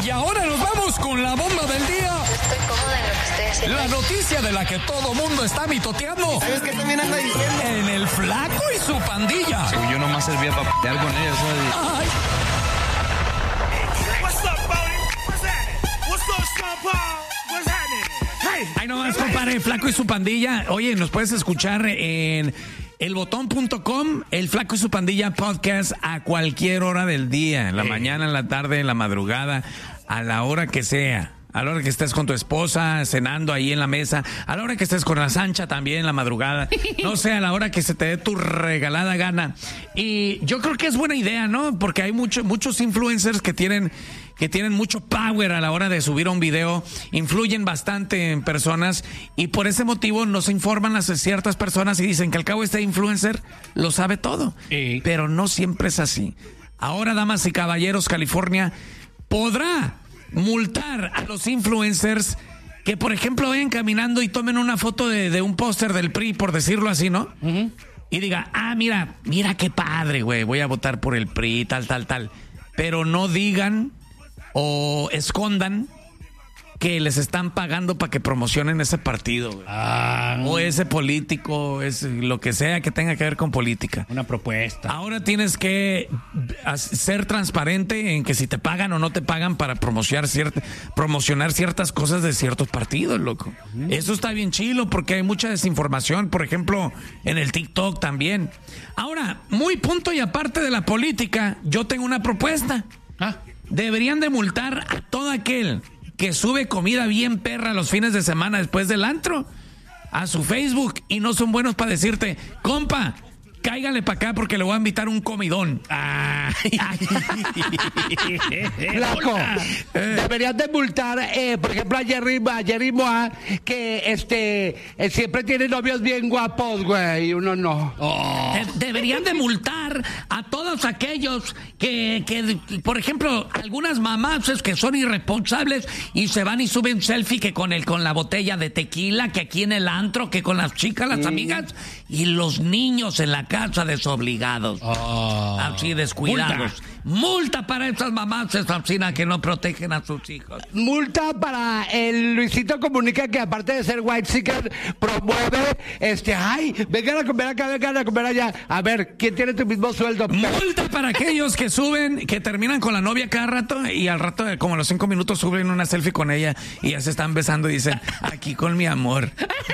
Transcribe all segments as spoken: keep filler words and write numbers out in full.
Y ahora nos vamos con la bomba del día. Estoy cómoda en lo que estoy haciendo. La noticia de la que todo mundo está mitoteando. ¿Sabes qué también anda diciendo? En el Flaco y su pandilla. Sí, yo nomás servía para pelear con ellos. Ay. What's up, Bodie? What's happening? What's up, Sean Paul? What's happening? Hey. Ay, nomás, compadre, Flaco y su pandilla. Oye, nos puedes escuchar en el botón punto com, el Flaco y su pandilla podcast a cualquier hora del día. En la hey. mañana, en la tarde, en la madrugada, a la hora que sea. A la hora que estés con tu esposa, cenando ahí en la mesa, a la hora que estés con la Sancha también en la madrugada, no sé, a la hora que se te dé tu regalada gana. Y yo creo que es buena idea, ¿no? Porque hay mucho, muchos influencers que tienen, que tienen mucho power a la hora de subir un video, influyen bastante en personas y por ese motivo nos informan a ciertas personas y dicen que al cabo este influencer lo sabe todo. Sí. Pero no siempre es así. Ahora, damas y caballeros, California podrá multar a los influencers que, por ejemplo, vayan caminando y tomen una foto de, de un póster del P R I, por decirlo así, ¿no? Uh-huh. Y diga, ah, mira, mira qué padre, güey, voy a votar por el P R I, tal, tal, tal. Pero no digan o escondan que les están pagando para que promocionen ese partido, güey. Ah, o ese político, es lo que sea que tenga que ver con política. Una propuesta. Ahora tienes que ser transparente en que si te pagan o no te pagan para promocionar, cierta, promocionar ciertas cosas de ciertos partidos, loco. Uh-huh. Eso está bien chilo porque hay mucha desinformación, por ejemplo, en el TikTok también. Ahora, muy punto y aparte de la política, yo tengo una propuesta. Ah. Deberían de multar a todo aquel que sube comida bien perra los fines de semana después del antro a su Facebook y no son buenos para decirte, compa, cáigale para acá porque le voy a invitar un comidón. Ah. Flaco, eh. deberías de multar, eh, por ejemplo, a Jerry, a Jerry Moa, que este eh, siempre tiene novios bien guapos, güey, y uno no. Oh. De- deberían de multar a todos aquellos que, que, por ejemplo, algunas mamás es que son irresponsables y se van y suben selfie que con el con la botella de tequila, que aquí en el antro, que con las chicas, las mm. amigas, y los niños en la casa desobligados, oh. así descuidados. Multa. Multa para esas mamás asesinas que no protegen a sus hijos. Multa para el Luisito Comunica, que aparte de ser white seeker, promueve este, ay, vengan a comer acá, vengan a comer allá. A ver, ¿quién tiene tu mismo sueldo? Multa para aquellos que suben, que terminan con la novia cada rato y al rato, como a los cinco minutos, suben una selfie con ella y ya se están besando y dicen, aquí con mi amor.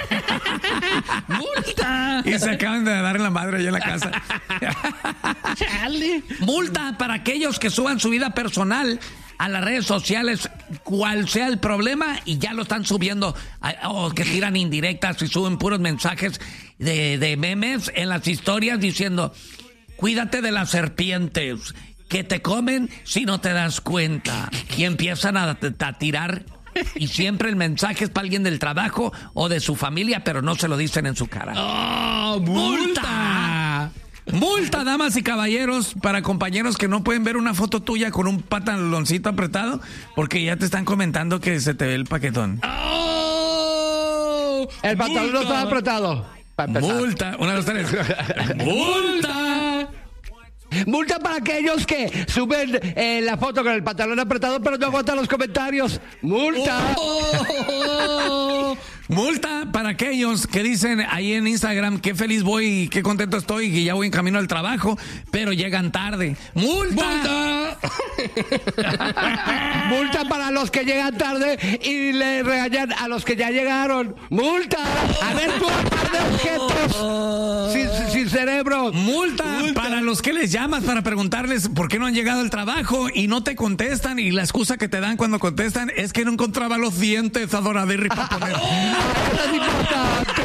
¡Multa! Y se acaban de dar en la madre allá en la casa. Chale. Multa para aquellos que suban su vida personal a las redes sociales, cual sea el problema, y ya lo están subiendo, o que tiran indirectas y suben puros mensajes de, de memes en las historias diciendo, cuídate de las serpientes que te comen si no te das cuenta. Y empiezan a, a tirar. Y siempre el mensaje es para alguien del trabajo o de su familia, pero no se lo dicen en su cara. ¡Oh, multa! Multa, damas y caballeros, para compañeros que no pueden ver una foto tuya con un pantaloncito apretado porque ya te están comentando que se te ve el paquetón. ¡Oh! El pantalón no estaba apretado. Multa, una, dos, tres. ¡Multa! Multa para aquellos que suben eh, la foto con el pantalón apretado pero no aguantan los comentarios. Multa. Oh. Multa para aquellos que dicen ahí en Instagram qué feliz voy y qué contento estoy y que ya voy en camino al trabajo, pero llegan tarde. ¡Multa! ¡Multa! Multa para los que llegan tarde y le regañan a los que ya llegaron. ¡Multa! A ver tú, par de objetos sin, sin cerebro. Multa, Multa para los que les llamas para preguntarles por qué no han llegado al trabajo y no te contestan y la excusa que te dan cuando contestan es que no encontraba los dientes, Adoraderri, para poner. ¡Es importante!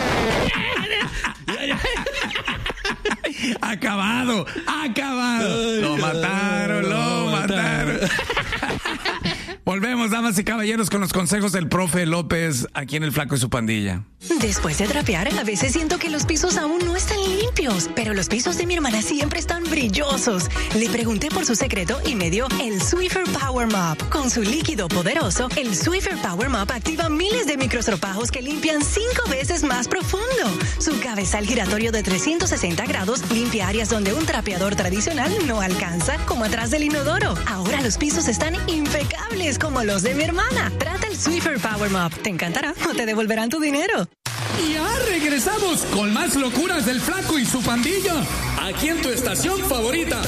Acabado, acabado. Lo mataron, lo mataron. Volvemos. Regresamos, damas y caballeros, con los consejos del profe López aquí en El Flaco y su Pandilla. Después de trapear, a veces siento que los pisos aún no están limpios, pero los pisos de mi hermana siempre están brillosos. Le pregunté por su secreto y me dio el Swiffer Power Mop. Con su líquido poderoso, el Swiffer Power Mop activa miles de microstropajos que limpian cinco veces más profundo. Su cabezal giratorio de trescientos sesenta grados limpia áreas donde un trapeador tradicional no alcanza, como atrás del inodoro. Ahora los pisos están impecables como los de mi hermana. Trata el Swiffer Power Mop. Te encantará o te devolverán tu dinero. Y ya regresamos con más locuras del Flaco y su Pandilla, aquí en tu estación favorita.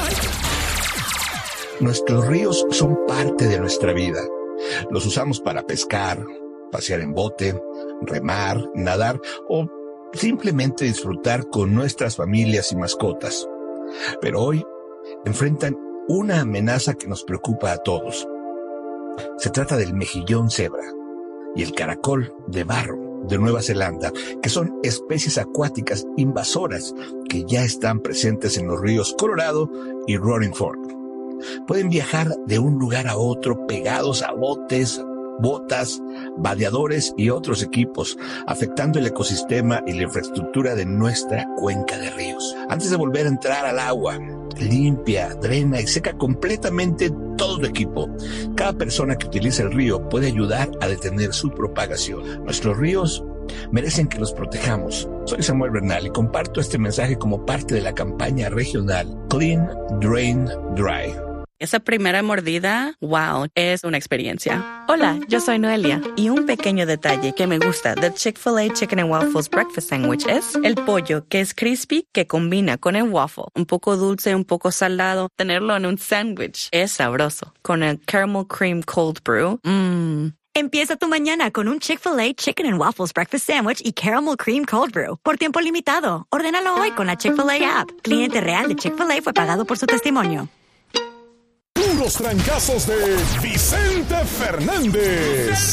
Nuestros ríos son parte de nuestra vida. Los usamos para pescar, pasear en bote, remar, nadar o simplemente disfrutar con nuestras familias y mascotas. Pero hoy enfrentan una amenaza que nos preocupa a todos. Se trata del mejillón cebra y el caracol de barro de Nueva Zelanda, que son especies acuáticas invasoras que ya están presentes en los ríos Colorado y Roaring Fork. Pueden viajar de un lugar a otro pegados a botes, botas, vadeadores y otros equipos, afectando el ecosistema y la infraestructura de nuestra cuenca de ríos. Antes de volver a entrar al agua, limpia, drena y seca completamente todo tu equipo. Cada persona que utiliza el río puede ayudar a detener su propagación. Nuestros ríos merecen que los protejamos. Soy Samuel Bernal y comparto este mensaje como parte de la campaña regional Clean, Drain, Dry. Esa primera mordida, wow, es una experiencia. Hola, yo soy Noelia y un pequeño detalle que me gusta del Chick-fil-A Chicken and Waffles Breakfast Sandwich es el pollo, que es crispy, que combina con el waffle. Un poco dulce, un poco salado. Tenerlo en un sándwich es sabroso. Con el Caramel Cream Cold Brew, mmm. Empieza tu mañana con un Chick-fil-A Chicken and Waffles Breakfast Sandwich y Caramel Cream Cold Brew. Por tiempo limitado. Ordénalo hoy con la Chick-fil-A app. Cliente real de Chick-fil-A fue pagado por su testimonio. Puros trancazos de Vicente Fernández.